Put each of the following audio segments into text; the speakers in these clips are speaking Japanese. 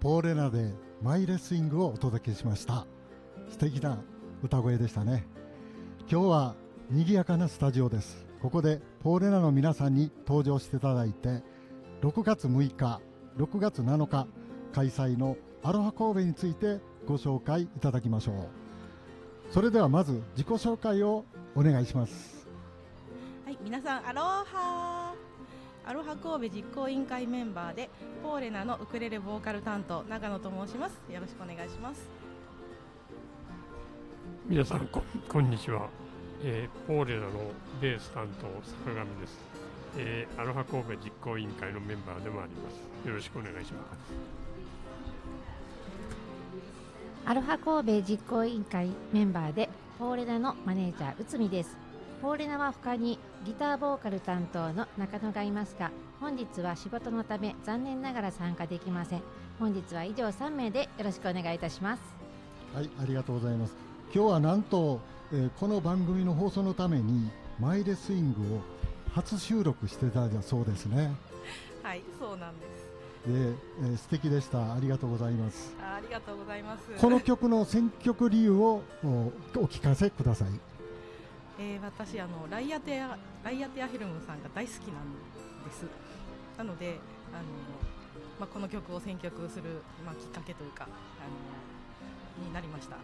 ポーレナでマイレスイングをお届けしました。素敵な歌声でしたね。今日は賑やかなスタジオです。ここでポーレナの皆さんに登場していただいて、6月6日6月7日開催のアロハ神戸についてご紹介いただきましょう。それではまず自己紹介をお願いします。 はい、皆さんアロハ神戸実行委員会メンバーでポーレナのウクレレボーカル担当長野と申します。よろしくお願いします。 皆さん こんにちは、ポーレナのベース担当坂上です。アロハ神戸実行委員会のメンバーでもあります。よろしくお願いします。 アロハ神戸実行委員会メンバーでポーレナのマネージャー内海です。ポーレナは他にギターボーカル担当の中野がいますが、本日は仕事のため残念ながら参加できません。本日は以上3名でよろしくお願いいたします。 はい、ありがとうございます。今日はなんと、この番組の放送のためにマイレスイングを初収録してたそうですね。はい、そうなんです。素敵でした。ありがとうございます。 ありがとうございます。 この曲の選曲理由をお聞かせください。 私ライアテアヘルムさんが大好きなんです。なのでこの曲を選曲する、きっかけというかになりました。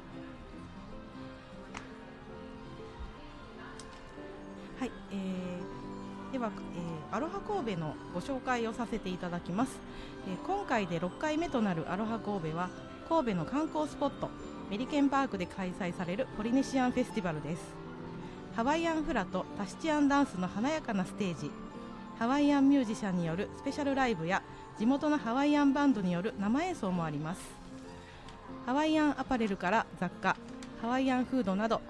はい、では、アロハ神戸のご紹介をさせていただきます。今回で6回目となるアロハ神戸は神戸の観光スポットメリケンパークで開催されるポリネシアンフェスティバルです。ハワイアンフラとタシチアンダンスの華やかなステージ、ハワイアンミュージシャンによるスペシャルライブや地元のハワイアンバンドによる生演奏もあります。ハワイアンアパレルから雑貨、ハワイアンフードなど